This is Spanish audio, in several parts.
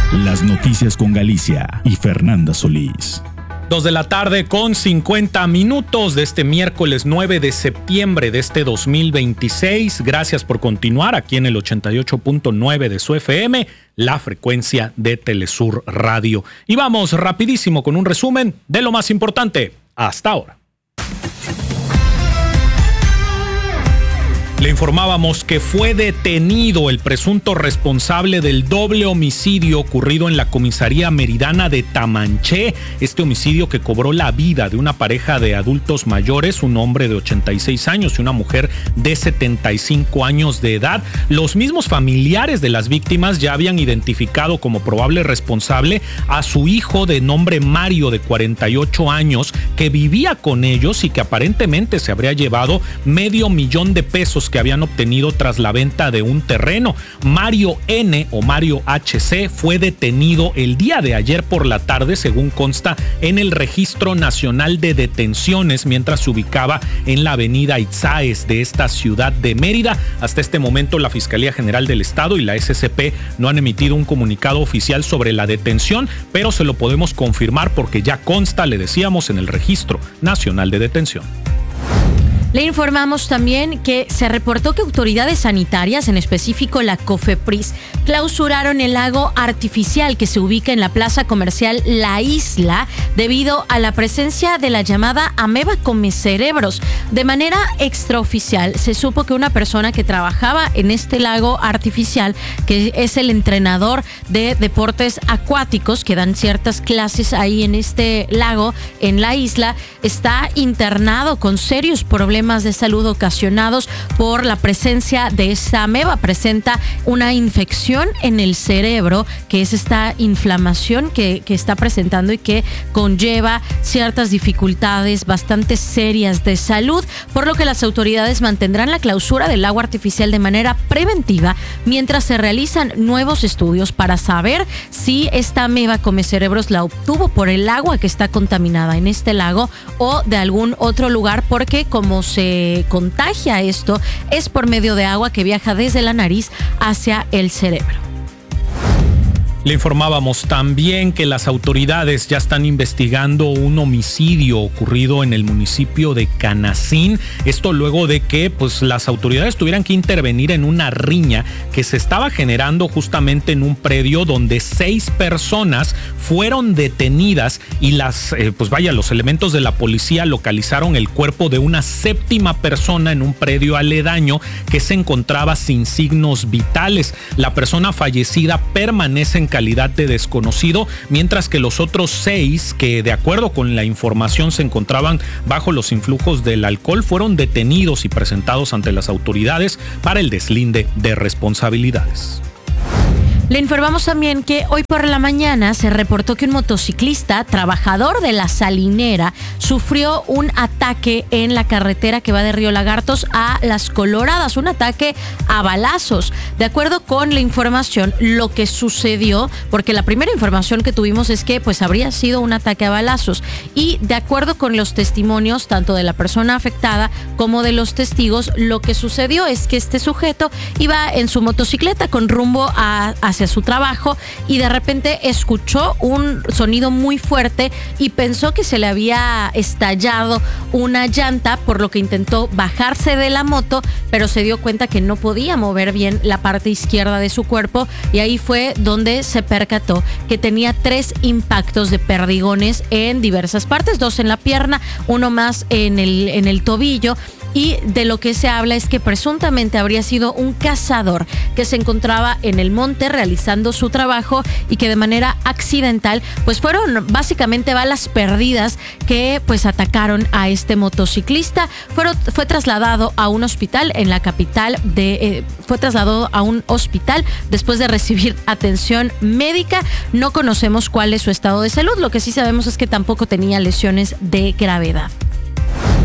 Las noticias con Galicia y Fernanda Solís. 2:50 p.m. de este miércoles 9 de septiembre de este 2026. Gracias por continuar aquí en el 88.9 de su FM, la frecuencia de Telesur Radio. Y vamos rapidísimo con un resumen de lo más importante hasta ahora. Le informábamos que fue detenido el presunto responsable del doble homicidio ocurrido en la comisaría meridana de Tamanché. Este homicidio que cobró la vida de una pareja de adultos mayores, un hombre de 86 años y una mujer de 75 años de edad. Los mismos familiares de las víctimas ya habían identificado como probable responsable a su hijo de nombre Mario, de 48 años, que vivía con ellos y que aparentemente se habría llevado $500,000 que habían obtenido tras la venta de un terreno. Mario N. o Mario HC fue detenido el día de ayer por la tarde, según consta en el Registro Nacional de Detenciones, mientras se ubicaba en la avenida Itzáes de esta ciudad de Mérida. Hasta este momento, la Fiscalía General del Estado y la SCP no han emitido un comunicado oficial sobre la detención, pero se lo podemos confirmar porque ya consta, le decíamos, en el Registro Nacional de Detención. Le informamos también que se reportó que autoridades sanitarias, en específico la COFEPRIS, clausuraron el lago artificial que se ubica en la plaza comercial La Isla debido a la presencia de la llamada ameba comecerebros. De manera extraoficial, se supo que una persona que trabajaba en este lago artificial, que es el entrenador de deportes acuáticos que dan ciertas clases ahí en este lago, en La Isla, está internado con serios problemas de salud ocasionados por la presencia de esta ameba. Presenta una infección en el cerebro, que es esta inflamación que está presentando y que conlleva ciertas dificultades bastante serias de salud, por lo que las autoridades mantendrán la clausura del lago artificial de manera preventiva mientras se realizan nuevos estudios para saber si esta ameba comecerebros la obtuvo por el agua que está contaminada en este lago o de algún otro lugar, porque como se contagia esto es por medio de agua que viaja desde la nariz hacia el cerebro. Le informábamos también que las autoridades ya están investigando un homicidio ocurrido en el municipio de Canacín. Esto luego de que las autoridades tuvieran que intervenir en una riña que se estaba generando justamente en un predio donde 6 personas fueron detenidas y los elementos de la policía localizaron el cuerpo de una 7ª persona en un predio aledaño que se encontraba sin signos vitales. La persona fallecida permanece en calidad de desconocido, mientras que los otros 6, que de acuerdo con la información se encontraban bajo los influjos del alcohol, fueron detenidos y presentados ante las autoridades para el deslinde de responsabilidades. Le informamos también que hoy por la mañana se reportó que un motociclista, trabajador de la Salinera, sufrió un ataque en la carretera que va de Río Lagartos a Las Coloradas, un ataque a balazos. De acuerdo con la información, lo que sucedió, porque la primera información que tuvimos es que habría sido un ataque a balazos, y de acuerdo con los testimonios tanto de la persona afectada como de los testigos, lo que sucedió es que este sujeto iba en su motocicleta con rumbo hacia su trabajo y de repente escuchó un sonido muy fuerte y pensó que se le había estallado una llanta, por lo que intentó bajarse de la moto, pero se dio cuenta que no podía mover bien la parte izquierda de su cuerpo, y ahí fue donde se percató que tenía 3 impactos de perdigones en diversas partes, 2 en la pierna, uno más en el tobillo. Y de lo que se habla es que presuntamente habría sido un cazador que se encontraba en el monte realizando su trabajo y que de manera accidental fueron básicamente balas perdidas que atacaron a este motociclista. Fue trasladado a un hospital en la capital fue trasladado a un hospital después de recibir atención médica. No conocemos cuál es su estado de salud. Lo que sí sabemos es que tampoco tenía lesiones de gravedad.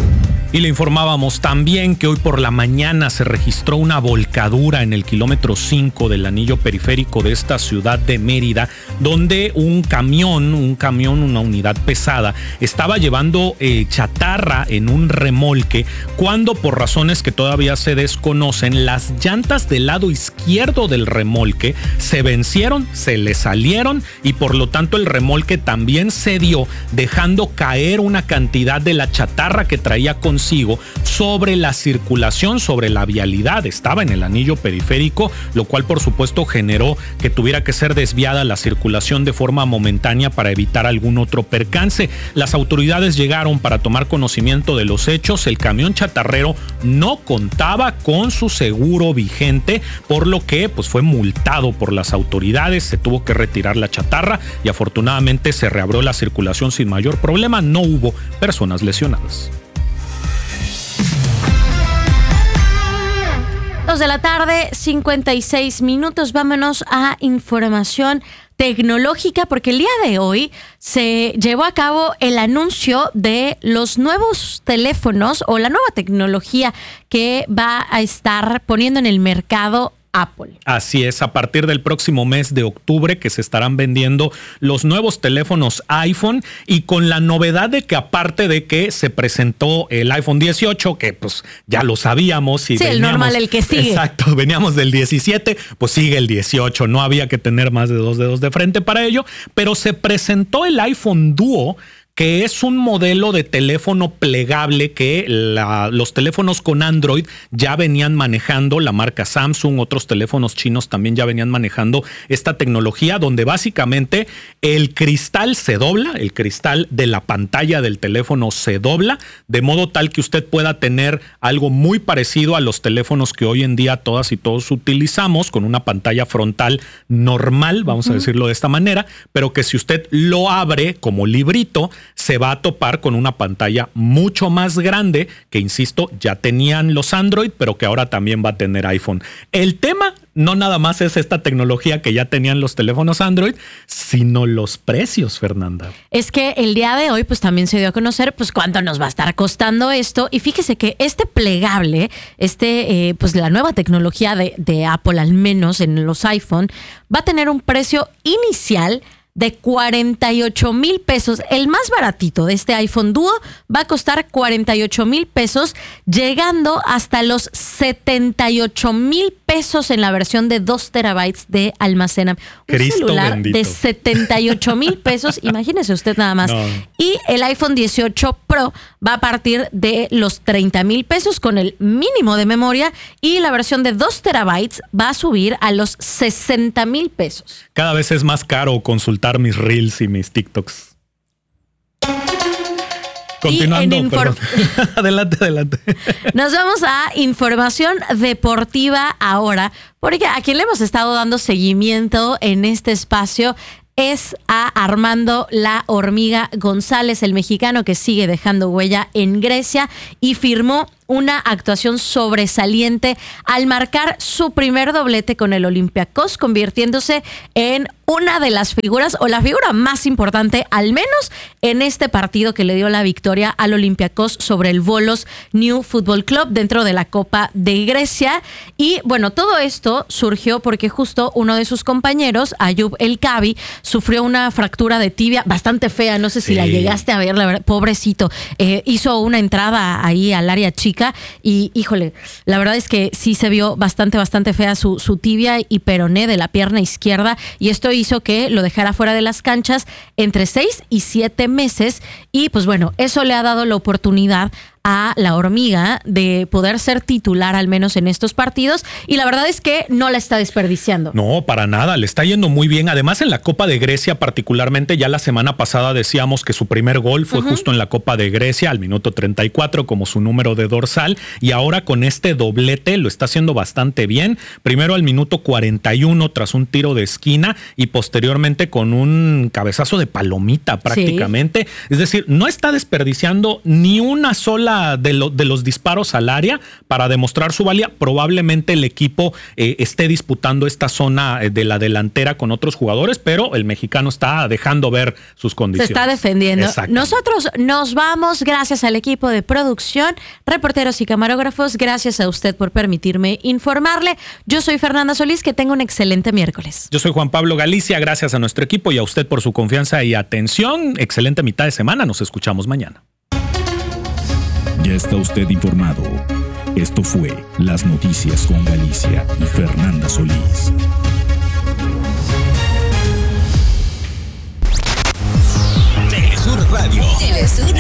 Y le informábamos también que hoy por la mañana se registró una volcadura en el kilómetro 5 del anillo periférico de esta ciudad de Mérida, donde un camión, una unidad pesada, estaba llevando chatarra en un remolque, cuando por razones que todavía se desconocen, las llantas del lado izquierdo del remolque se vencieron, se le salieron y por lo tanto el remolque también cedió, dejando caer una cantidad de la chatarra que traía consigo sobre la circulación, sobre la vialidad. Estaba en el anillo periférico, lo cual por supuesto generó que tuviera que ser desviada la circulación de forma momentánea para evitar algún otro percance. Las autoridades llegaron para tomar conocimiento de los hechos. El camión chatarrero no contaba con su seguro vigente, por lo que pues fue multado por las autoridades, se tuvo que retirar la chatarra y afortunadamente se reabrió la circulación sin mayor problema. No hubo personas lesionadas. 2 de la tarde, 56 minutos. Vámonos a información tecnológica, porque el día de hoy se llevó a cabo el anuncio de los nuevos teléfonos o la nueva tecnología que va a estar poniendo en el mercado Apple. Así es, a partir del próximo mes de octubre que se estarán vendiendo los nuevos teléfonos iPhone, y con la novedad de que aparte de que se presentó el iPhone 18, que pues ya lo sabíamos. Y sí, el normal, el que sigue. Exacto, veníamos del 17, pues sigue el 18, no había que tener más de 2 dedos de frente para ello, pero se presentó el iPhone Duo, que es un modelo de teléfono plegable que los teléfonos con Android ya venían manejando, la marca Samsung, otros teléfonos chinos también ya venían manejando esta tecnología, donde básicamente el cristal se dobla, el cristal de la pantalla del teléfono se dobla, de modo tal que usted pueda tener algo muy parecido a los teléfonos que hoy en día todas y todos utilizamos, con una pantalla frontal normal, vamos a decirlo de esta manera, pero que si usted lo abre como librito, se va a topar con una pantalla mucho más grande que, insisto, ya tenían los Android, pero que ahora también va a tener iPhone. El tema no nada más es esta tecnología que ya tenían los teléfonos Android, sino los precios, Fernanda. Es que el día de hoy pues también se dio a conocer pues cuánto nos va a estar costando esto, y fíjese que este plegable, pues la nueva tecnología de Apple, al menos en los iPhone, va a tener un precio inicial de 48,000 pesos. El más baratito de este iPhone Duo va a costar 48,000 pesos, llegando hasta los 78,000 pesos en la versión de 2 terabytes de almacenamiento. Un Cristo celular bendito. de 78,000 pesos, imagínese usted nada más. No. Y el iPhone 18 Pro va a partir de los 30,000 pesos con el mínimo de memoria, y la versión de 2 terabytes va a subir a los 60,000 pesos. Cada vez es más caro consultar mis Reels y mis TikToks. Continuando, perdón. Adelante. Nos vamos a información deportiva ahora, porque a quien le hemos estado dando seguimiento en este espacio es a Armando La Hormiga González, el mexicano que sigue dejando huella en Grecia y firmó una actuación sobresaliente al marcar su primer doblete con el Olympiacos, convirtiéndose en una de las figuras, o la figura más importante, al menos en este partido que le dio la victoria al Olympiacos sobre el Volos New Football Club dentro de la Copa de Grecia. Y bueno, todo esto surgió porque justo uno de sus compañeros, Ayub El Kabi, sufrió una fractura de tibia bastante fea. No sé si la llegaste a ver, la verdad, pobrecito. Hizo una entrada ahí al área chica y, híjole, la verdad es que sí se vio bastante fea su tibia y peroné de la pierna izquierda, y esto hizo que lo dejara fuera de las canchas entre 6 y 7 meses. Y pues bueno, eso le ha dado la oportunidad a La Hormiga de poder ser titular al menos en estos partidos, y la verdad es que no la está desperdiciando. No, para nada, le está yendo muy bien. Además, en la Copa de Grecia particularmente, ya la semana pasada decíamos que su primer gol fue justo en la Copa de Grecia al minuto 34 como su número de dorsal, y ahora con este doblete lo está haciendo bastante bien. Primero al minuto 41 tras un tiro de esquina, y posteriormente con un cabezazo de palomita prácticamente. Sí. Es decir, no está desperdiciando ni una sola de los disparos al área para demostrar su valía. Probablemente el equipo esté disputando esta zona de la delantera con otros jugadores, pero el mexicano está dejando ver sus condiciones. Se está defendiendo. Nosotros nos vamos, gracias al equipo de producción, reporteros y camarógrafos, gracias a usted por permitirme informarle. Yo soy Fernanda Solís, que tenga un excelente miércoles. Yo soy Juan Pablo Galicia, gracias a nuestro equipo y a usted por su confianza y atención. Excelente mitad de semana, nos escuchamos mañana. Ya está usted informado. Esto fue Las Noticias con Galicia y Fernanda Solís.